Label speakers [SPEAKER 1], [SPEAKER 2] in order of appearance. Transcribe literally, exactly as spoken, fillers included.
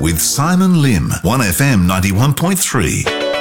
[SPEAKER 1] with Simon Lim, one F M ninety-one point three.